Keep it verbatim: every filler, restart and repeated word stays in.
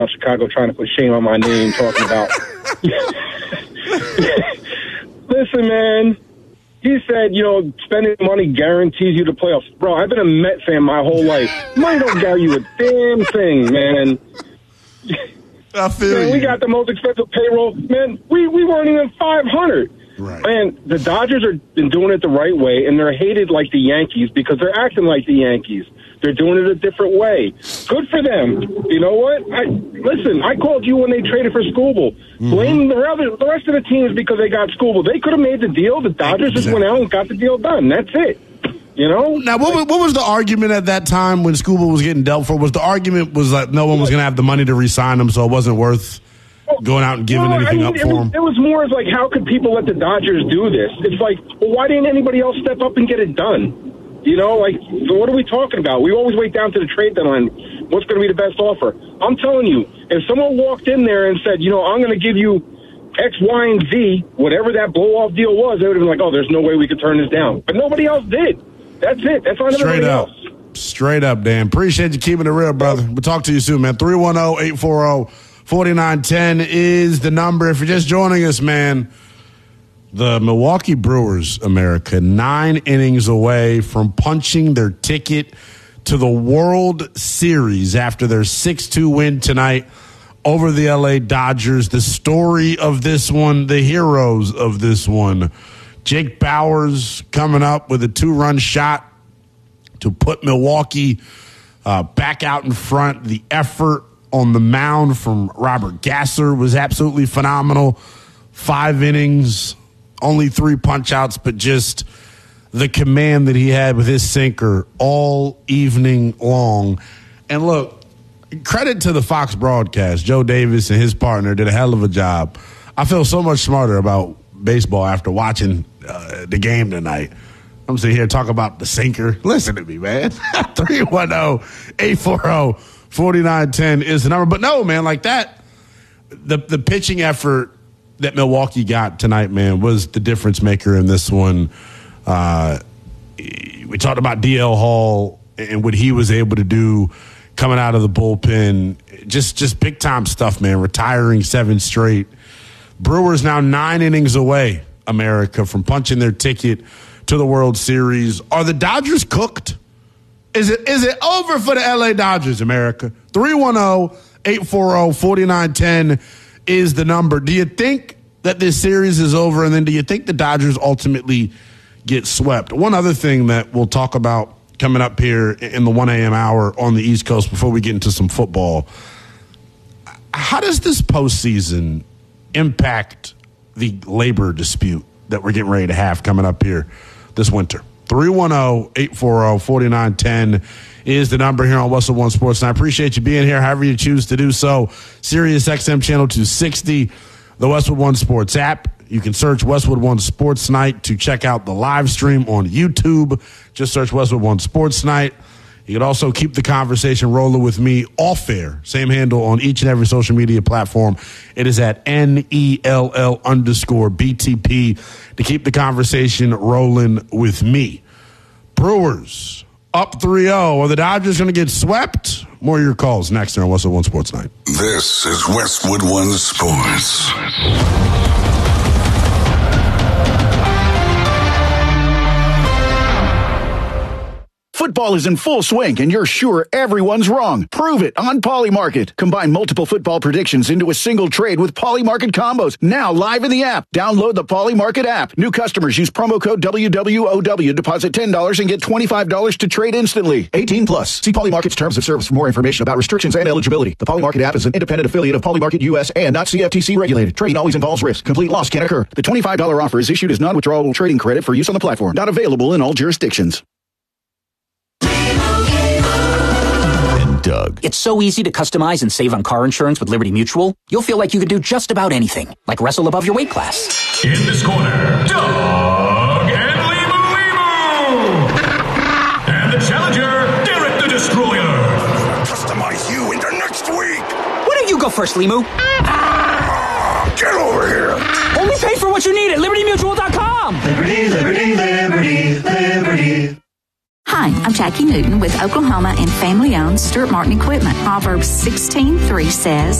Chicago trying to put shame on my name, talking about. Listen, man. He said, you know, spending money guarantees you the playoffs. Bro, I've been a Met fan my whole life. Money don't guarantee you a damn thing, man. I feel man, you. We got the most expensive payroll. Man, we, we weren't even five hundred. Right. Man, the Dodgers are been doing it the right way, and they're hated like the Yankees because they're acting like the Yankees. They're doing it a different way. Good for them. You know what? I, listen, I called you when they traded for Skubal. Mm-hmm. Blame the, other, the rest of the teams because they got Skubal. They could have made the deal. The Dodgers exactly. just went out and got the deal done. That's it. You know? Now, what was, what was the argument at that time when Skubal was getting dealt for? Was the argument was like no one was going to have the money to re-sign him, so it wasn't worth going out and giving well, anything I mean, up for it was, him? It was more as like, how could people let the Dodgers do this? It's like, well, why didn't anybody else step up and get it done? You know, like, what are we talking about? We always wait down to the trade deadline. What's going to be the best offer? I'm telling you, if someone walked in there and said, you know, I'm going to give you X, Y, and Z, whatever that blow-off deal was, they would have been like, oh, there's no way we could turn this down. But nobody else did. That's it. That's on everybody up. else. Straight up, Dan. Appreciate you keeping it real, brother. We'll talk to you soon, man. three one zero, eight four zero, four nine one zero is the number. If you're just joining us, man, the Milwaukee Brewers, America, nine innings away from punching their ticket to the World Series after their six two win tonight over the L A Dodgers. The story of this one, the heroes of this one, Jake Bauers coming up with a two-run shot to put Milwaukee uh, back out in front. The effort on the mound from Robert Gasser was absolutely phenomenal. Five innings, only three punch-outs, but just the command that he had with his sinker all evening long. And look, credit to the Fox broadcast. Joe Davis and his partner did a hell of a job. I feel so much smarter about baseball after watching uh, the game tonight. I'm sitting here talking about the sinker. Listen to me, man. three one zero, eight four zero, four nine one zero is the number. But no, man, like that, the the pitching effort that Milwaukee got tonight, man, was the difference maker in this one. Uh, we talked about D L Hall and what he was able to do coming out of the bullpen. Just, just big-time stuff, man. Retiring seven straight. Brewers now nine innings away, America, from punching their ticket to the World Series. Are the Dodgers cooked? Is it is it over for the L A Dodgers, America? three one zero, eight four zero, four nine one zero is the number. Do you think that this series is over, and then do you think the Dodgers ultimately get swept? One other thing that we'll talk about coming up here in the one a.m. hour on the East Coast before we get into some football. How does this postseason impact the labor dispute that we're getting ready to have coming up here this winter? three one zero, eight four zero, four nine one zero is the number here on Westwood One Sports. And I appreciate you being here, however you choose to do so. Sirius X M Channel two sixty, the Westwood One Sports app. You can search Westwood One Sports Night to check out the live stream on YouTube. Just search Westwood One Sports Night. You can also keep the conversation rolling with me off air. Same handle on each and every social media platform. It is at N E L L underscore B T P to keep the conversation rolling with me. Brewers up three oh. Are the Dodgers going to get swept? More of your calls next here on Westwood One Sports Night. This is Westwood One Sports. Football is in full swing, and you're sure everyone's wrong. Prove it on Polymarket. Combine multiple football predictions into a single trade with Polymarket combos. Now live in the app. Download the Polymarket app. New customers use promo code W W O W. Deposit ten dollars and get twenty-five dollars to trade instantly. eighteen plus. See Polymarket's terms of service for more information about restrictions and eligibility. The Polymarket app is an independent affiliate of Polymarket U S and not C F T C regulated. Trading always involves risk. Complete loss can occur. The twenty-five dollars offer is issued as non-withdrawable trading credit for use on the platform. Not available in all jurisdictions. Doug. It's so easy to customize and save on car insurance with Liberty Mutual. You'll feel like you could do just about anything, like wrestle above your weight class. In this corner, Doug and Limu Limu. And the challenger, Derek the Destroyer. Customize you into next week. Why don't you go first, Limu? Ah, get over here. Only pay for what you need at Liberty Mutual dot com. Liberty, Liberty, Liberty, Liberty. Hi. Hi, I'm Jackie Newton with Oklahoma and family-owned Stuart Martin Equipment. Proverbs sixteen three says,